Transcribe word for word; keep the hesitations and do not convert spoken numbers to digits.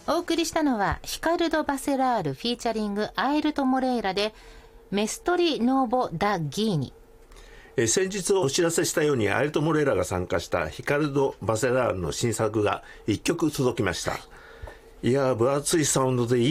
お送りしたのはヒカルド・バセラールフィーチャリングアイルト・モレイラでメストリ・ノーボ・ダ・ギーニ。 え先日お知らせしたようにアイルト・モレイラが参加したヒカルド・バセラールの新作がいっきょく届きました。いや分厚いサウンドでいい